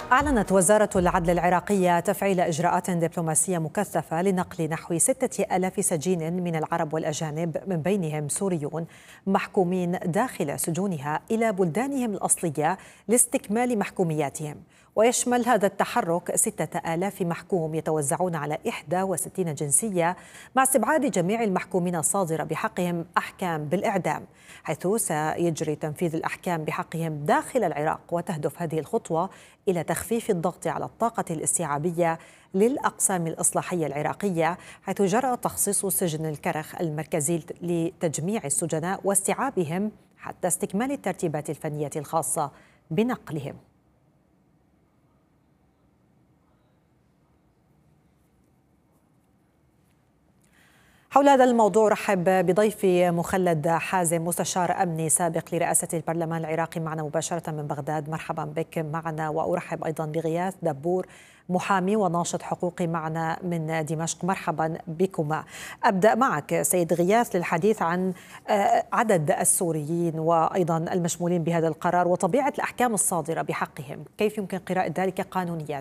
أعلنت وزارة العدل العراقية تفعيل إجراءات دبلوماسية مكثفة لنقل نحو 6000 سجين من العرب والأجانب من بينهم سوريون محكومين داخل سجونها إلى بلدانهم الأصلية لاستكمال محكومياتهم. ويشمل هذا التحرك 6000 محكوم يتوزعون على 61 جنسية، مع استبعاد جميع المحكومين الصادرة بحقهم أحكام بالإعدام، حيث سيجري تنفيذ الأحكام بحقهم داخل العراق. وتهدف هذه الخطوة إلى تخفيف الضغط على الطاقة الاستيعابية للأقسام الإصلاحية العراقية، حيث جرى تخصيص سجن الكرخ المركزي لتجميع السجناء واستيعابهم حتى استكمال الترتيبات الفنية الخاصة بنقلهم. حول هذا الموضوع رحب بضيفي مخلد حازم، مستشار أمني سابق لرئاسة البرلمان العراقي، معنا مباشرة من بغداد. مرحبا بك معنا. وأرحب أيضا بغياث دبور، محامي وناشط حقوقي، معنا من دمشق. مرحبا بكما. أبدأ معك سيد غياث للحديث عن عدد السوريين وأيضا المشمولين بهذا القرار وطبيعة الأحكام الصادرة بحقهم، كيف يمكن قراءة ذلك قانونيا؟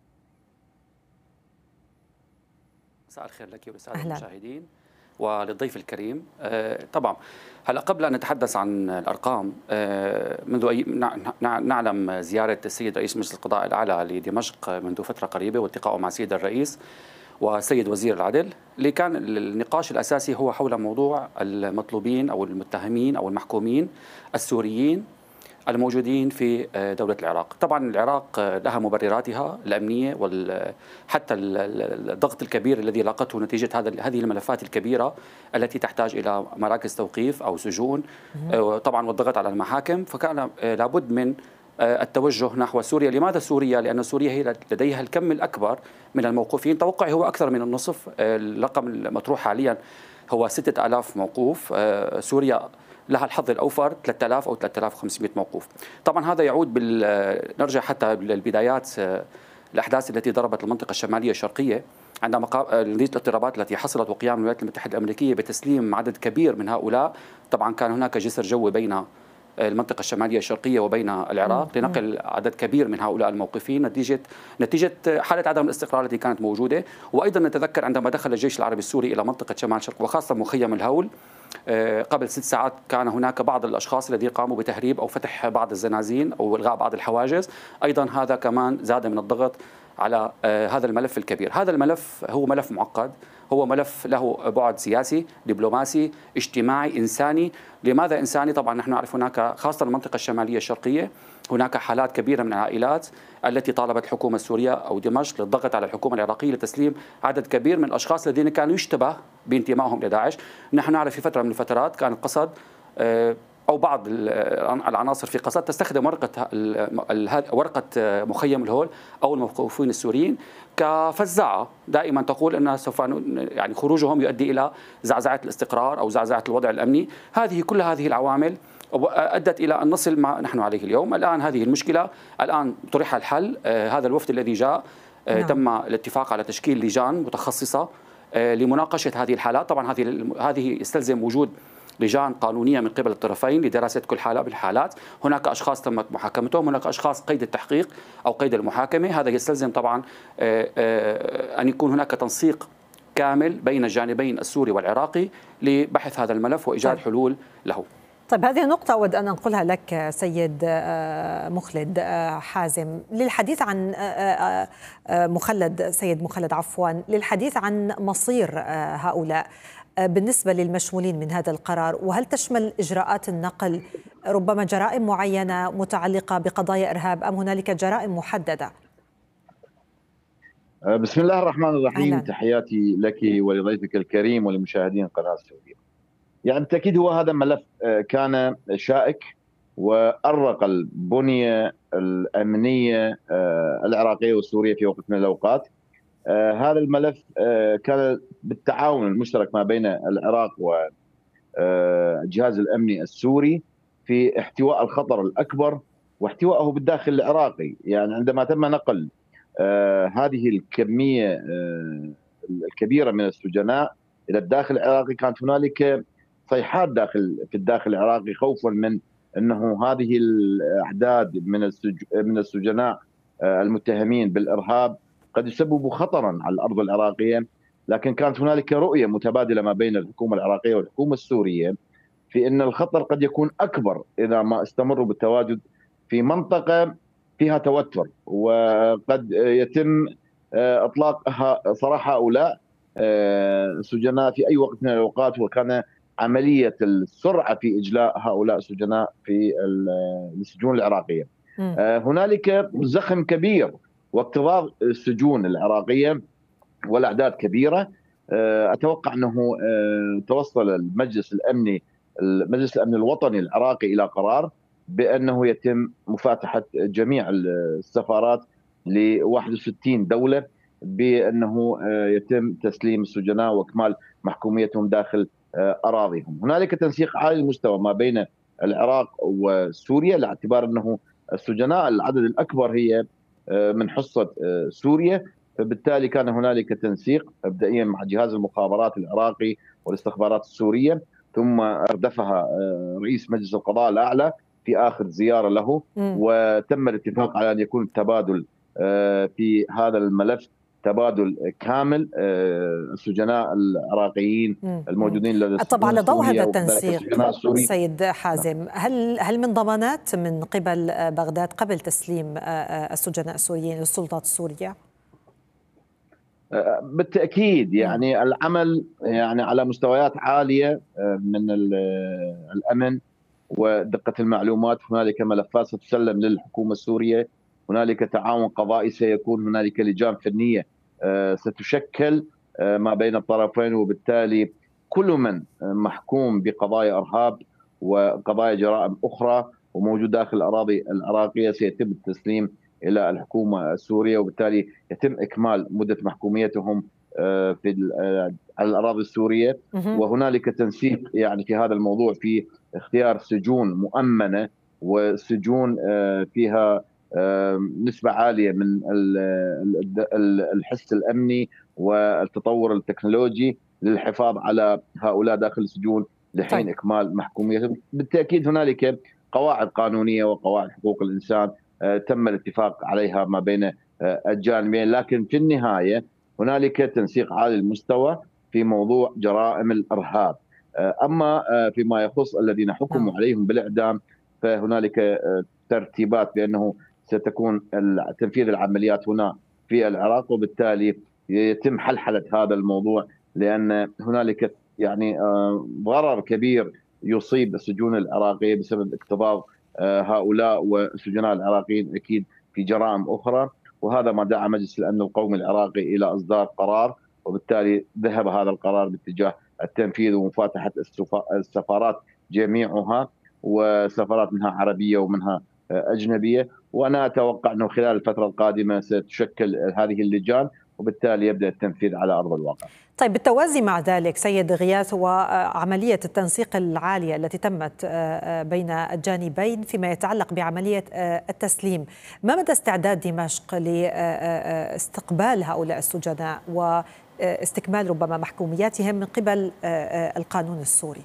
مساء الخير لك ولسائر المشاهدين وللضيف الكريم. طبعا هلا قبل ان نتحدث عن الارقام، منذ نعلم زياره السيد رئيس مجلس القضاء الاعلى لدمشق منذ فتره قريبه والتقائه مع السيد الرئيس والسيد وزير العدل، اللي كان النقاش الاساسي هو حول موضوع المطلوبين او المتهمين او المحكومين السوريين الموجودين في دولة العراق. طبعا العراق لها مبرراتها الأمنية وحتى الضغط الكبير الذي لاقته نتيجة هذه الملفات الكبيرة التي تحتاج إلى مراكز توقيف أو سجون، طبعا والضغط على المحاكم. فكان لابد من التوجه نحو سوريا. لماذا سوريا؟ لأن سوريا هي لديها الكم الأكبر من الموقوفين، توقعي هو أكثر من النصف. الرقم المطروح حاليا هو 6000 موقوف. سوريا لها الحظ الأوفر 3000 أو 3500 موقوف. طبعا هذا يعود نرجع حتى للبدايات، الأحداث التي ضربت المنطقة الشمالية الشرقية عندما نتيجة الاضطرابات التي حصلت وقيام الولايات المتحدة الأمريكية بتسليم عدد كبير من هؤلاء. طبعا كان هناك جسر جوي بين المنطقة الشمالية الشرقية وبين العراق لنقل عدد كبير من هؤلاء الموقوفين نتيجة حالة عدم الاستقرار التي كانت موجودة. وأيضا نتذكر عندما دخل الجيش العربي السوري إلى منطقة شمال الشرق وخاصة مخيم الهول قبل 6 ساعات، كان هناك بعض الأشخاص الذين قاموا بتهريب أو فتح بعض الزنازين أو إلغاء بعض الحواجز. أيضا هذا كمان زاد من الضغط على هذا الملف الكبير. هذا الملف هو ملف معقد، هو ملف له بعد سياسي، دبلوماسي، اجتماعي، إنساني. لماذا إنساني؟ طبعا نحن نعرف هناك خاصة المنطقة الشمالية الشرقية هناك حالات كبيرة من العائلات التي طالبت الحكومة السورية أو دمشق للضغط على الحكومة العراقية لتسليم عدد كبير من الأشخاص الذين كانوا يشتبه بانتمائهم لداعش. نحن نعرف في فترة من الفترات كان القصد أو بعض العناصر في قصد تستخدم ورقة مخيم الهول أو الموقوفين السوريين كفزاعة، دائما تقول أن سوف يعني خروجهم يؤدي إلى زعزعة الاستقرار أو زعزعة الوضع الأمني. كل هذه العوامل أدت إلى أن نصل ما نحن عليه اليوم. الآن هذه المشكلة الآن طرح الحل. هذا الوفد الذي جاء تم الاتفاق على تشكيل لجان متخصصة لمناقشة هذه الحالات. طبعا هذه يستلزم وجود لجان قانونية من قبل الطرفين لدراسة كل حالة بالحالات. هناك أشخاص تمت محاكمتهم، هناك أشخاص قيد التحقيق أو قيد المحاكمة. هذا يستلزم طبعا أن يكون هناك تنسيق كامل بين الجانبين السوري والعراقي لبحث هذا الملف وإيجاد حلول له. طيب، هذه النقطة أود أن أنقلها لك سيد مخلد حازم للحديث عن سيد مخلد عفوا، للحديث عن مصير هؤلاء بالنسبة للمشمولين من هذا القرار. وهل تشمل إجراءات النقل ربما جرائم معينة متعلقة بقضايا إرهاب أم هنالك جرائم محددة؟ بسم الله الرحمن الرحيم. تحياتي لك ولضيفك الكريم ولمشاهدين قناة السعودية. يعني بالتأكيد هو هذا ملف كان شائك وأرق البنية الأمنية العراقية والسورية في وقت من الأوقات. هذا الملف كان بالتعاون المشترك ما بين العراق والجهاز الأمني السوري في احتواء الخطر الأكبر واحتوائه بالداخل العراقي. يعني عندما تم نقل هذه الكمية الكبيرة من السجناء إلى الداخل العراقي كانت هنالك صيحات في الداخل العراقي خوفا من أنه هذه الأعداد من السجناء المتهمين بالإرهاب قد يسببوا خطرا على الأرض العراقية، لكن كانت هنالك رؤية متبادلة ما بين الحكومة العراقية والحكومة السورية في أن الخطر قد يكون أكبر إذا ما استمروا بالتواجد في منطقة فيها توتر، وقد يتم إطلاق سراح هؤلاء السجناء في أي وقت من الأوقات، وكان عملية السرعة في إجلاء هؤلاء السجناء في السجون العراقية. هنالك زخم كبير واكتظاظ السجون العراقية والأعداد كبيرة. أتوقع أنه توصل المجلس الأمن الوطني العراقي إلى قرار بأنه يتم مفاتحة جميع السفارات ل 61 دولة، بأنه يتم تسليم السجناء وإكمال محكوميتهم داخل أراضيهم. هنالك تنسيق عالي المستوى ما بين العراق وسوريا، لاعتبار أنه السجناء العدد الأكبر هي من حصة سوريا، فبالتالي كان هنالك تنسيق مبدئيا مع جهاز المخابرات العراقي والاستخبارات السورية، ثم أردفها رئيس مجلس القضاء الأعلى في آخر زيارة له، وتم الاتفاق على أن يكون التبادل في هذا الملف تبادل كامل السجناء العراقيين الموجودين لدى طبعا على ضوء هذا التنسيق سيد حازم، هل من ضمانات من قبل بغداد قبل تسليم السجناء السوريين للسلطات السورية؟ بالتأكيد يعني العمل يعني على مستويات عالية من الأمن ودقة المعلومات. هنالك ملفات ستسلم للحكومة السورية، هنالك تعاون قضائي سيكون، هنالك لجان فنية ستشكل ما بين الطرفين، وبالتالي كل من محكوم بقضايا إرهاب وقضايا جرائم أخرى وموجود داخل الأراضي العراقية سيتم التسليم إلى الحكومة السورية، وبالتالي يتم إكمال مدة محكوميتهم على الأراضي السورية. وهنالك تنسيق يعني في هذا الموضوع في اختيار سجون مؤمنة وسجون فيها نسبة عالية من الحس الأمني والتطور التكنولوجي للحفاظ على هؤلاء داخل السجون لحين إكمال محكوميتهم. بالتأكيد هنالك قواعد قانونية وقواعد حقوق الإنسان تم الاتفاق عليها ما بين الجانبين، لكن في النهاية هنالك تنسيق عالي المستوى في موضوع جرائم الإرهاب. أما فيما يخص الذين حكموا عليهم بالإعدام فهنالك ترتيبات بأنه ستكون تنفيذ العمليات هنا في العراق، وبالتالي يتم حلحلة هذا الموضوع، لأن هنالك يعني ضرر كبير يصيب السجون العراقية بسبب اكتظاظ هؤلاء والسجناء العراقيين أكيد في جرائم أخرى، وهذا ما دعا مجلس الأمن القومي العراقي إلى إصدار قرار، وبالتالي ذهب هذا القرار باتجاه التنفيذ ومفاتحة السفارات جميعها، وسفارات منها عربية ومنها أجنبية. وأنا أتوقع أنه خلال الفترة القادمة ستشكل هذه اللجان، وبالتالي يبدأ التنفيذ على أرض الواقع. طيب بالتوازي مع ذلك سيد غياث وعملية التنسيق العالية التي تمت بين الجانبين فيما يتعلق بعملية التسليم، ما مدى استعداد دمشق لاستقبال هؤلاء السجناء واستكمال ربما محكومياتهم من قبل القانون السوري؟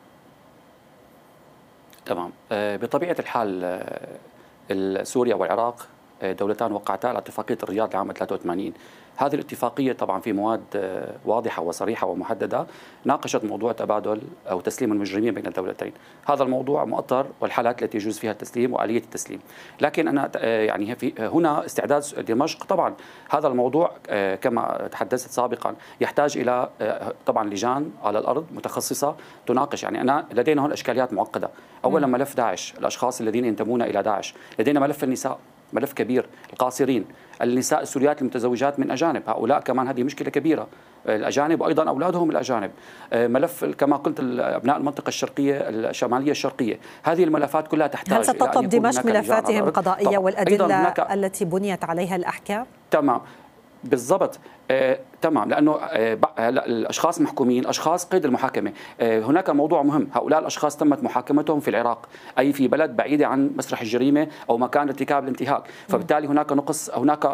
تمام. بطبيعة الحال سوريا والعراق دولتان وقعتا على اتفاقية الرياض لعام 83. هذه الاتفاقية طبعا في مواد واضحة وصريحة ومحددة ناقشت موضوع تبادل أو تسليم المجرمين بين الدولتين. هذا الموضوع مؤطر والحالات التي يجوز فيها التسليم وآلية التسليم، لكن أنا يعني هنا استعداد دمشق. طبعا هذا الموضوع كما تحدثت سابقا يحتاج إلى طبعا لجان على الأرض متخصصة تناقش. يعني أنا لدينا هون إشكاليات معقدة. أولا ملف داعش، الأشخاص الذين ينتمون إلى داعش. لدينا ملف النساء، ملف كبير، القاصرين، النساء السوريات المتزوجات من أجانب، هؤلاء كمان هذه مشكلة كبيرة، الأجانب وأيضا أولادهم الأجانب. ملف كما قلت أبناء المنطقة الشرقية الشمالية الشرقية، هذه الملفات كلها تحتاج. هل ستطلب دمشق ملفاتهم قضائية والأدلة التي بنيت عليها الأحكام؟ تمام بالضبط. تمام، لانه الاشخاص محكومين اشخاص قيد المحاكمه. هناك موضوع مهم، هؤلاء الاشخاص تمت محاكمتهم في العراق، اي في بلد بعيده عن مسرح الجريمه او مكان ارتكاب الانتهاك، فبالتالي هناك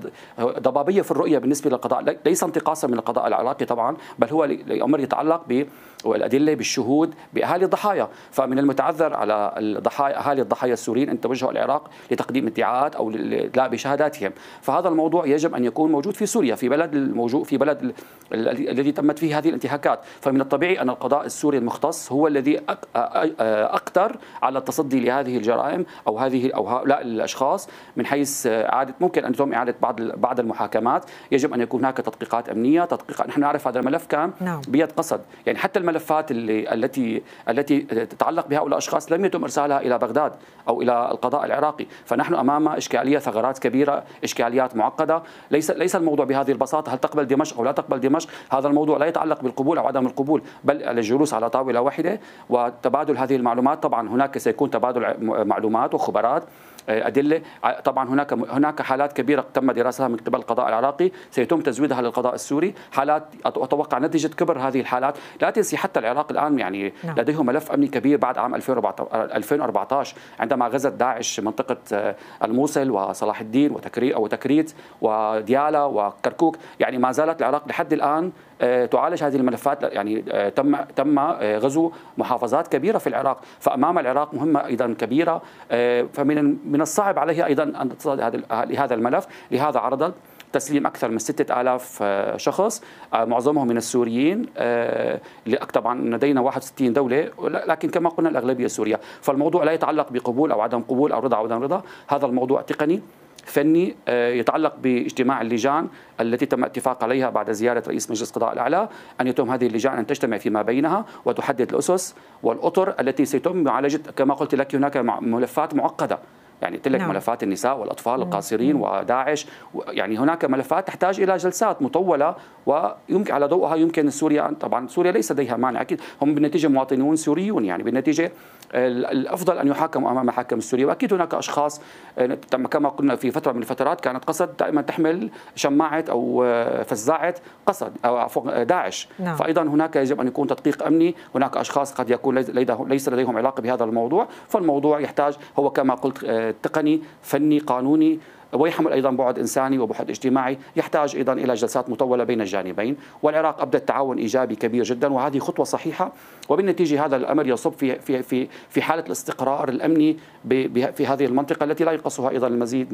ضبابيه في الرؤيه بالنسبه للقضاء، ليس انتقاصا من القضاء العراقي طبعا، بل هو امر يتعلق بالادله بالشهود باهالي الضحايا. فمن المتعذر على الضحايا اهالي الضحايا السوريين ان توجهوا العراق لتقديم ادعاءات او الادلاء بشهاداتهم، فهذا الموضوع يجب ان يكون موجود في سوريا، في بلد الذي تمت فيه هذه الانتهاكات. فمن الطبيعي ان القضاء السوري المختص هو الذي اقدر على التصدي لهذه الجرائم او هؤلاء الاشخاص، من حيث اعاده ممكن ان يتم اعاده بعض المحاكمات. يجب ان يكون هناك تدقيقات امنيه، نحن نعرف هذا الملف كان بيد قصد، يعني حتى الملفات التي تتعلق بهؤلاء الاشخاص لم يتم ارسالها الى بغداد او الى القضاء العراقي، فنحن امام اشكاليه، ثغرات كبيره، اشكاليات معقده. ليس الموضوع بهذه البساطه، هل تقبل دمشق او لا تقبل دمشق، هذا الموضوع لا يتعلق بالقبول او عدم القبول، بل الجلوس على طاوله واحده وتبادل هذه المعلومات. طبعا هناك سيكون تبادل معلومات وخبرات، أدلة. طبعا هناك حالات كبيرة تم دراستها من قبل القضاء العراقي، سيتم تزويدها للقضاء السوري، حالات أتوقع نتيجة كبر هذه الحالات. لا تنسي حتى العراق الآن يعني لديهم ملف أمني كبير بعد عام 2014 عندما غزت داعش منطقة الموصل وصلاح الدين وتكريت وديالا وكركوك. يعني ما زالت العراق لحد الآن تعالج هذه الملفات، يعني تم غزو محافظات كبيرة في العراق، فأمام العراق مهمة أيضا كبيرة. فمن الصعب عليها أيضا أن تتصدى لهذا الملف. لهذا عرضت تسليم أكثر من 6000 شخص، معظمهم من السوريين. طبعا لدينا 61 دولة، لكن كما قلنا الأغلبية سوريا. فالموضوع لا يتعلق بقبول أو عدم قبول أو رضا أو عدم رضا، هذا الموضوع تقني فني يتعلق باجتماع اللجان التي تم الاتفاق عليها بعد زيارة رئيس مجلس القضاء الأعلى، أن يتم هذه اللجان أن تجتمع فيما بينها وتحدد الأسس والأطر التي سيتم معالجة. كما قلت لك هناك ملفات معقدة، يعني قلت لك ملفات النساء والأطفال القاصرين وداعش، يعني هناك ملفات تحتاج إلى جلسات مطولة، ويمكن على ضوءها يمكن سوريا، طبعا سوريا ليس لديها مانع، أكيد هم بالنتيجة مواطنون سوريون، يعني بالنتيجة الأفضل أن يحاكموا أمام المحاكم السورية. وأكيد هناك أشخاص كما قلنا في فترة من الفترات كانت قصد دائما تحمل شماعة أو فزاعة قصد أو عفوا داعش. فأيضا هناك يجب أن يكون تدقيق أمني، هناك أشخاص قد يكون ليس لديهم علاقة بهذا الموضوع، فالموضوع يحتاج هو كما قلت تقني فني قانوني، ويحمل أيضا بعد إنساني وبعد اجتماعي، يحتاج أيضا إلى جلسات مطولة بين الجانبين. والعراق أبدت تعاون إيجابي كبير جدا، وهذه خطوة صحيحة، وبالنتيجة هذا الأمر يصب في حالة الاستقرار الأمني في هذه المنطقة التي لا ينقصها أيضا المزيد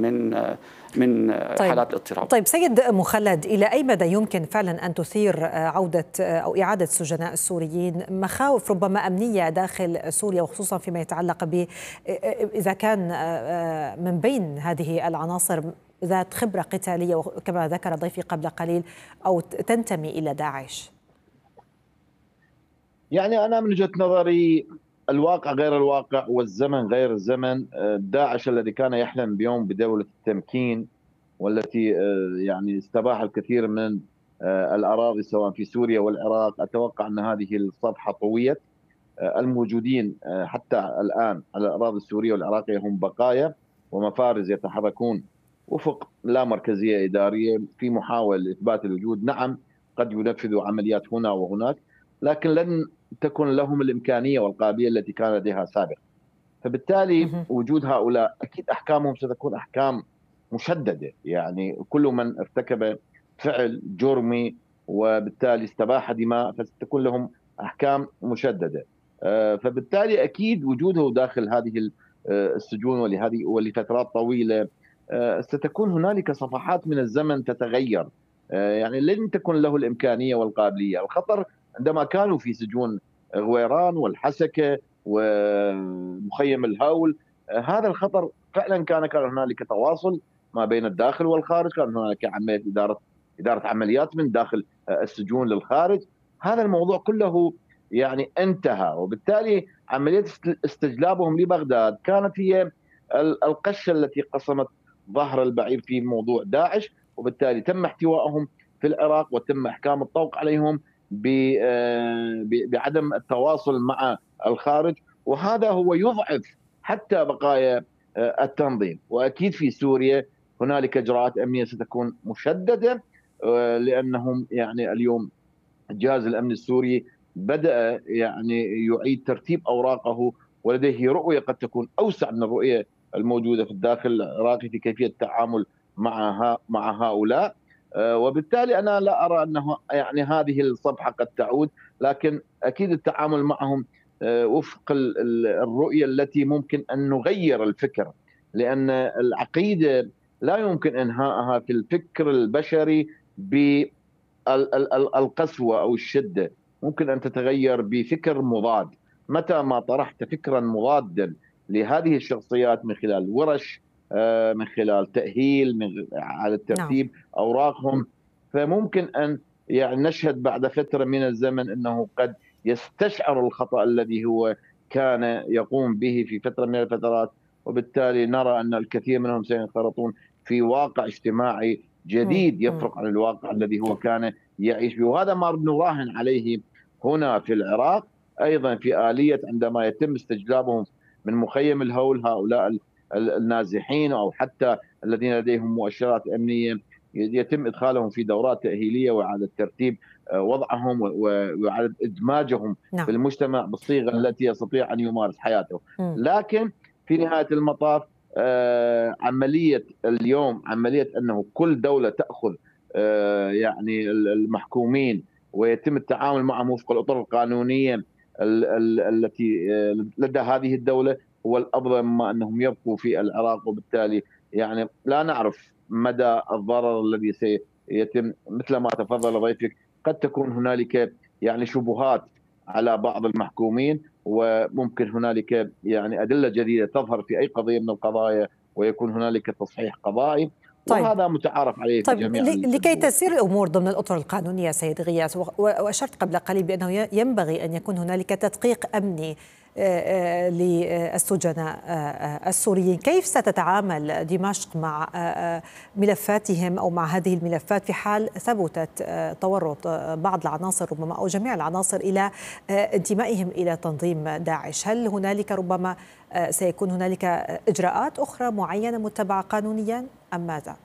من حالات الاضطراب. طيب سيد مخلد، إلى أي مدى يمكن فعلا أن تثير عودة أو إعادة السجناء السوريين مخاوف ربما أمنية داخل سوريا، وخصوصا فيما يتعلق إذا كان من بين هذه العناصر ذات خبرة قتالية وكما ذكر ضيفي قبل قليل أو تنتمي إلى داعش؟ يعني أنا من وجهة نظري الواقع غير الواقع والزمن غير الزمن. داعش الذي كان يحلم بيوم بدولة التمكين، والتي يعني استباح الكثير من الأراضي سواء في سوريا والعراق، أتوقع أن هذه الصفحة طويت. الموجودين حتى الآن على الأراضي السورية والعراقية هم بقايا ومفارز يتحركون وفق لا مركزية إدارية في محاولة لإثبات الوجود. نعم قد ينفذوا عمليات هنا وهناك، لكن لن تكن لهم الإمكانية والقابلية التي كان لديها سابقا. فبالتالي وجود هؤلاء أكيد أحكامهم ستكون أحكام مشددة، يعني كل من ارتكب فعل جرمي وبالتالي استباح دماء فستكون لهم أحكام مشددة. فبالتالي أكيد وجوده داخل هذه السجون ولفترات طويلة ستكون هنالك صفحات من الزمن تتغير، يعني لن تكن له الإمكانية والقابلية. الخطر عندما كانوا في سجون غويران والحسكة ومخيم الهول، هذا الخطر فعلا كان هنالك تواصل ما بين الداخل والخارج، كان هنالك عملية إدارة عمليات من داخل السجون للخارج. هذا الموضوع كله يعني انتهى، وبالتالي عملية استجلابهم لبغداد كانت هي القشة التي قسمت ظهر البعير في موضوع داعش، وبالتالي تم احتوائهم في العراق وتم احكام الطوق عليهم بعدم التواصل مع الخارج، وهذا هو يضعف حتى بقايا التنظيم. واكيد في سوريا هنالك اجراءات امنيه ستكون مشدده لأنهم يعني اليوم الجهاز الأمني السوري بدأ يعني يعيد ترتيب أوراقه، ولديه رؤية قد تكون أوسع من الرؤية الموجودة في الداخل العراقي في كيفية التعامل مع هؤلاء. وبالتالي أنا لا أرى أنه يعني هذه الصفحة قد تعود، لكن أكيد التعامل معهم وفق الرؤية التي ممكن أن نغير الفكر، لأن العقيدة لا يمكن إنهائها في الفكر البشري بالقسوة أو الشدة، ممكن أن تتغير بفكر مضاد. متى ما طرحت فكرا مضادا لهذه الشخصيات من خلال ورش، من خلال تأهيل، من على ترتيب أوراقهم، فممكن أن يعني نشهد بعد فترة من الزمن أنه قد يستشعر الخطأ الذي هو كان يقوم به في فترة من الفترات، وبالتالي نرى أن الكثير منهم سينخرطون في واقع اجتماعي جديد يفرق عن الواقع الذي هو كان يعيش به. وهذا ما نراهن عليه هنا في العراق أيضا في آلية عندما يتم استجلابهم من مخيم الهول، هؤلاء النازحين أو حتى الذين لديهم مؤشرات أمنية، يتم إدخالهم في دورات تأهيلية وإعادة ترتيب وضعهم وإعادة إدماجهم في المجتمع بالصيغة التي يستطيع أن يمارس حياته. لكن في نهاية المطاف عملية اليوم، عملية أنه كل دولة تأخذ يعني المحكومين ويتم التعامل معهم وفق الأطر القانونية التي لدى هذه الدولة، هو الأفضل مما أنهم يبقوا في العراق. وبالتالي يعني لا نعرف مدى الضرر الذي سيتم. مثل ما تفضل ضيفك، قد تكون هنالك يعني شبهات على بعض المحكومين، وممكن هنالك يعني أدلة جديدة تظهر في أي قضية من القضايا ويكون هنالك تصحيح قضائي. طيب. وهذا متعارف عليه في جميع لكي تسير الأمور ضمن الأطر القانونية سيد غياث، وأشرت قبل قليل بأنه ينبغي أن يكون هنالك تدقيق أمني للسجناء السوريين، كيف ستتعامل دمشق مع ملفاتهم أو مع هذه الملفات في حال ثبتت تورط بعض العناصر ربما أو جميع العناصر إلى انتمائهم إلى تنظيم داعش؟ هل هنالك ربما سيكون هنالك إجراءات أخرى معينة متبعة قانونيا أم ماذا؟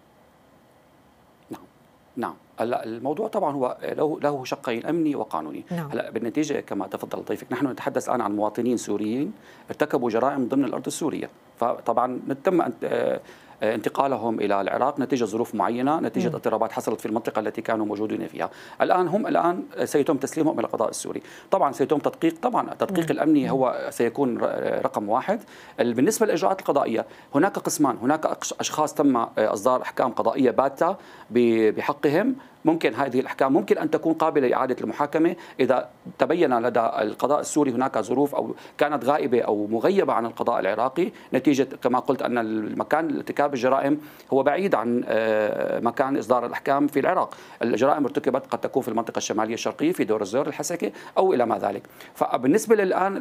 نعم. هلا الموضوع طبعا هو له شقين، امني وقانوني. هلا بالنتيجه كما تفضل ضيفك، نحن نتحدث الان عن مواطنين سوريين ارتكبوا جرائم ضمن الارض السوريه، فطبعا تم انتقالهم الى العراق نتيجه ظروف معينه، نتيجه اضطرابات حصلت في المنطقه التي كانوا موجودين فيها. الان سيتم تسليمهم الى القضاء السوري. طبعا سيتم التدقيق الامني هو سيكون رقم واحد. بالنسبه للاجراءات القضائيه هناك قسمان، هناك اشخاص تم اصدار احكام قضائيه باته بحقهم. ممكن هذه الأحكام ممكن أن تكون قابلة لإعادة المحاكمة إذا تبين لدى القضاء السوري هناك ظروف أو كانت غائبة أو مغيبة عن القضاء العراقي، نتيجة كما قلت أن المكان ارتكاب الجرائم هو بعيد عن مكان إصدار الأحكام في العراق. الجرائم ارتكبت قد تكون في المنطقة الشمالية الشرقية في دور الزور، الحسكة أو إلى ما ذلك. فبالنسبة للآن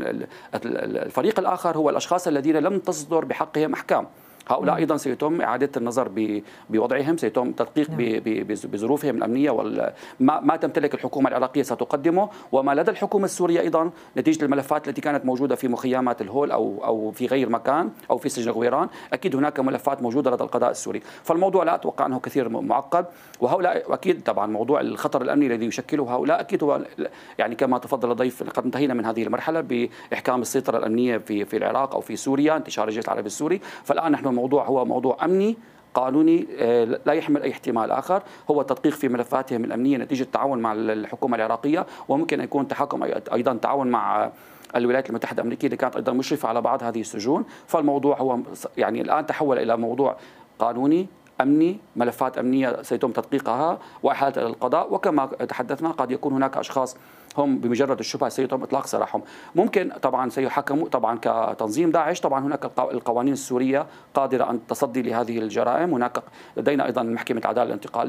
الفريق الآخر هو الأشخاص الذين لم تصدر بحقهم أحكام، هؤلاء أيضا سيتم إعادة النظر بوضعهم، سيتم تدقيق بظروفهم الأمنية ما تمتلك الحكومة العراقية ستقدمه، وما لدى الحكومة السورية أيضا نتيجة الملفات التي كانت موجودة في مخيمات الهول أو في غير مكان أو في سجن غويران. أكيد هناك ملفات موجودة لدى القضاء السوري، فالموضوع لا أتوقع أنه كثير معقد. وهؤلاء أكيد طبعا موضوع الخطر الأمني الذي يشكله هؤلاء أكيد هو يعني كما تفضل الضيف، لقد انتهينا من هذه المرحلة بإحكام السيطرة الأمنية في العراق أو في سوريا، انتشار الجيش العربي السوري. فالآن نحن الموضوع هو موضوع أمني قانوني لا يحمل أي احتمال آخر، هو التدقيق في ملفاتهم الأمنية نتيجة التعاون مع الحكومة العراقية، وممكن يكون تحكم أيضا تعاون مع الولايات المتحدة الأمريكية اللي كانت أيضا مشرفة على بعض هذه السجون. فالموضوع هو يعني الآن تحول إلى موضوع قانوني أمني، ملفات أمنية سيتم تدقيقها وإحالتها إلى القضاء. وكما تحدثنا قد يكون هناك أشخاص هم بمجرد الشبهة سيتم إطلاق سراحهم، ممكن طبعا سيحكموا طبعا كتنظيم داعش. طبعا هناك القوانين السورية قادرة أن تصدي لهذه الجرائم، هناك لدينا أيضا محكمة العدالة الانتقالية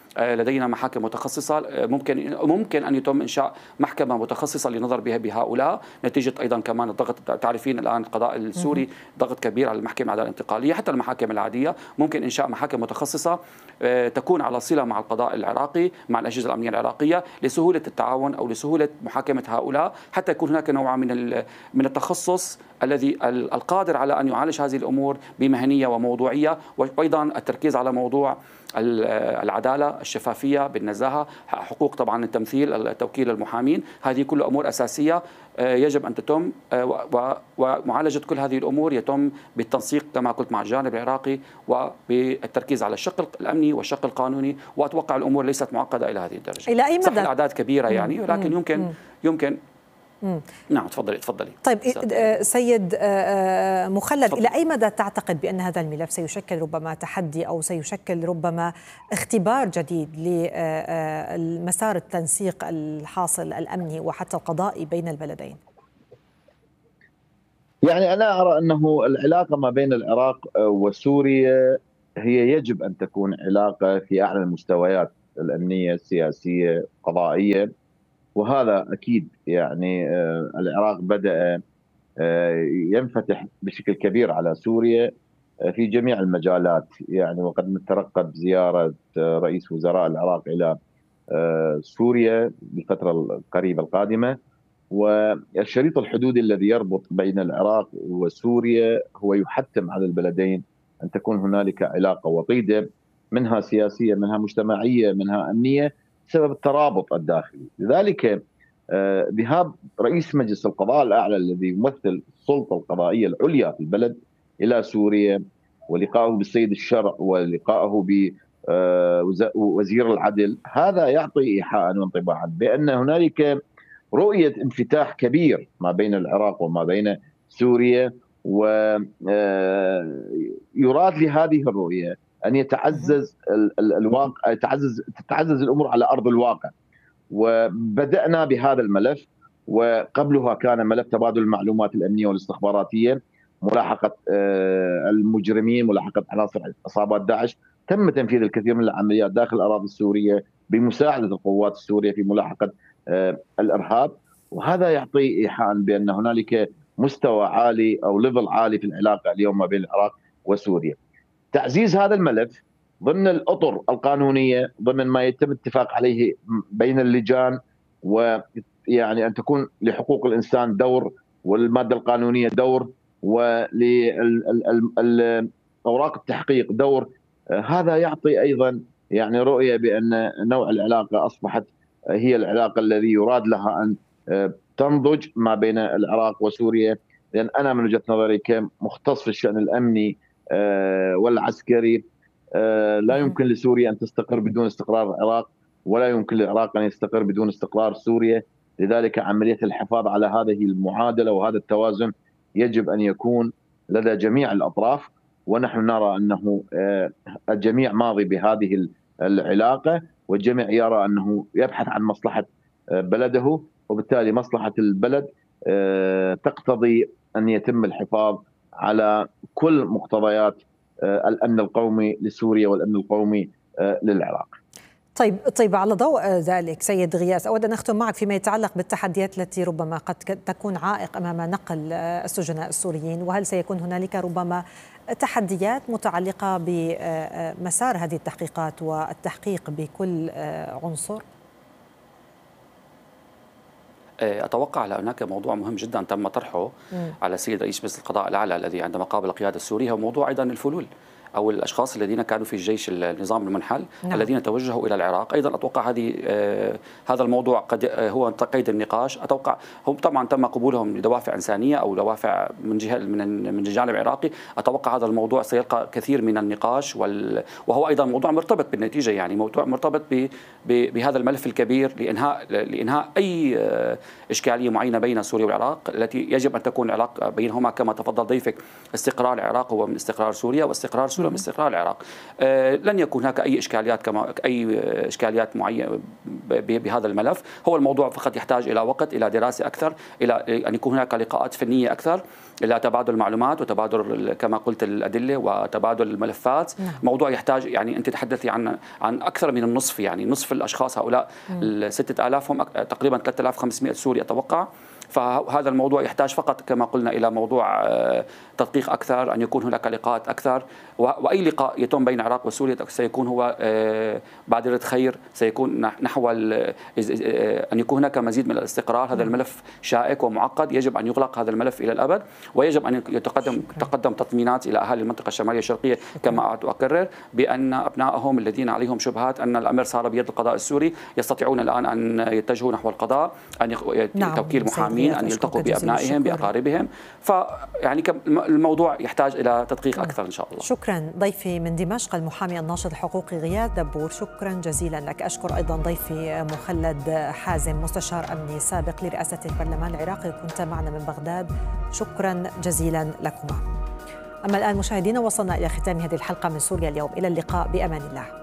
لدينا محاكم متخصصة. ممكن أن يتم إنشاء محكمة متخصصة لنظر بها بهؤلاء، نتيجة أيضا كمان الضغط. تعرفين الآن القضاء السوري ضغط كبير على المحكمة العدالة الانتقالية، حتى المحاكم العادية ممكن إنشاء محاكم متخصصة تكون على صلة مع القضاء العراقي، مع الأجهزة الأمنية العراقية، لسهولة التعاون أو لسهولة محاكمة هؤلاء، حتى يكون هناك نوع من التخصص الذي القادر على أن يعالج هذه الأمور بمهنية وموضوعية، وأيضا التركيز على موضوع العدالة، الشفافية، بالنزاهة، حقوق طبعا التمثيل، توكيل المحامين. هذه كل أمور أساسية يجب أن تتم، ومعالجة كل هذه الأمور يتم بالتنسيق كما قلت مع الجانب العراقي، وبالتركيز على الشق الأمني والشق القانوني. وأتوقع الأمور ليست معقدة إلى هذه الدرجة. إلى أي مدى؟ صح الأعداد كبيرة يعني، ولكن يمكن نعم. تفضلي. طيب سيد مخلد، إلى أي مدى تعتقد بأن هذا الملف سيشكل ربما تحدي أو سيشكل ربما اختبار جديد لمسار التنسيق الحاصل الأمني وحتى القضائي بين البلدين؟ يعني أنا أرى أنه العلاقة ما بين العراق وسوريا هي يجب أن تكون علاقة في أعلى المستويات الأمنية، السياسية، القضائية، وهذا أكيد. يعني العراق بدأ ينفتح بشكل كبير على سوريا في جميع المجالات، يعني وقد نترقب زيارة رئيس وزراء العراق إلى سوريا بالفترة القريبة القادمة. والشريط الحدودي الذي يربط بين العراق وسوريا هو يحتم على البلدين أن تكون هنالك علاقة وطيدة، منها سياسية، منها مجتمعية، منها أمنية، بسبب الترابط الداخلي. لذلك ذهاب رئيس مجلس القضاء الأعلى الذي يمثل السلطة القضائية العليا في البلد إلى سوريا، ولقائه بالسيد الشرع، ولقائه بوزير العدل، هذا يعطي إيحاء وانطباعا بأن هنالك رؤية انفتاح كبير ما بين العراق وما بين سوريا، ويراد لهذه الرؤية أن يتعزز الواقع، تتعزز الأمور على أرض الواقع. وبدأنا بهذا الملف، وقبلها كان ملف تبادل المعلومات الأمنية والاستخباراتية، ملاحقة المجرمين، ملاحقة عناصر عصابات داعش. تم تنفيذ الكثير من العمليات داخل الأراضي السورية بمساعدة القوات السورية في ملاحقة الإرهاب، وهذا يعطي إيحاء بأن هنالك مستوى عالي أو ليفل عالي في العلاقة اليوم ما بين العراق وسوريا. تعزيز هذا الملف ضمن الأطر القانونية، ضمن ما يتم اتفاق عليه بين اللجان، ويعني أن تكون لحقوق الإنسان دور، والمادة القانونية دور، ولأوراق التحقيق دور. هذا يعطي أيضا يعني رؤية بأن نوع العلاقة أصبحت هي العلاقة الذي يراد لها أن تنضج ما بين العراق وسوريا. لأن أنا من وجهة نظري كمختص في الشأن الأمني والعسكري، لا يمكن لسوريا أن تستقر بدون استقرار العراق، ولا يمكن للعراق أن يستقر بدون استقرار سوريا. لذلك عملية الحفاظ على هذه المعادلة وهذا التوازن يجب أن يكون لدى جميع الأطراف، ونحن نرى أنه الجميع ماضي بهذه العلاقة، والجميع يرى أنه يبحث عن مصلحة بلده، وبالتالي مصلحة البلد تقتضي أن يتم الحفاظ على كل مقتضيات الأمن القومي لسوريا والأمن القومي للعراق. طيب على ضوء ذلك سيد غياث، أود أن أختم معك فيما يتعلق بالتحديات التي ربما قد تكون عائق أمام نقل السجناء السوريين، وهل سيكون هنالك ربما تحديات متعلقة بمسار هذه التحقيقات والتحقيق بكل عنصر؟ أتوقع أن هناك موضوع مهم جدا تم طرحه على السيد رئيس مجلس القضاء الأعلى الذي عندما قابل القيادة السورية، هو موضوع أيضا الفلول أو الأشخاص الذين كانوا في الجيش النظام المنحل. نعم. الذين توجهوا إلى العراق. أيضا أتوقع هذا الموضوع قد هو قيد النقاش. أتوقع هم طبعا تم قبولهم لدوافع إنسانية أو دوافع من الجانب العراقي. أتوقع هذا الموضوع سيلقى كثير من النقاش، وهو أيضا موضوع مرتبط بالنتيجة، يعني موضوع مرتبط بهذا الملف الكبير لإنهاء أي إشكالية معينة بين سوريا والعراق، التي يجب أن تكون العلاقة بينهما كما تفضل ضيفك. استقرار العراق هو من استقرار سوريا، واستقرار وصولهم استقرار العراق. لن يكون هناك أي إشكاليات معينة بهذا الملف. هو الموضوع فقط يحتاج إلى وقت، إلى دراسة أكثر، إلى أن يكون هناك لقاءات فنية أكثر، إلى تبادل المعلومات وتبادل كما قلت الأدلة وتبادل الملفات. موضوع يحتاج، يعني أنت تحدثي عن أكثر من النصف، يعني نصف الأشخاص هؤلاء 6000 هم تقريبا 3500 سوري أتوقع. فهذا الموضوع يحتاج فقط كما قلنا إلى موضوع تدقيق أكثر، أن يكون هناك لقاءات أكثر، وأي لقاء يتم بين العراق وسوريا سيكون هو بادرة خير، سيكون نحو أن يكون هناك مزيد من الاستقرار. هذا الملف شائك ومعقد، يجب أن يغلق هذا الملف إلى الأبد، ويجب أن تقدم تطمينات إلى أهالي المنطقة الشمالية الشرقية كما أكرر بأن أبنائهم الذين عليهم شبهات أن الأمر صار بيد القضاء السوري يستطيعون الآن أن يتجهوا نحو القضاء، أن توكيل محامين، أن يلتقوا بأبنائهم بأقاربهم. فيعني الموضوع يحتاج إلى تدقيق أكثر إن شاء الله. شكرا. ضيفي من دمشق المحامي الناشط الحقوقي غياد دبور، شكرا جزيلا لك. أشكر أيضا ضيفي مخلد حازم مستشار أمني سابق لرئاسة البرلمان العراقي، كنت معنا من بغداد، شكرا جزيلا لكما. أما الآن مشاهدينا وصلنا إلى ختام هذه الحلقة من سوريا اليوم، إلى اللقاء بأمان الله.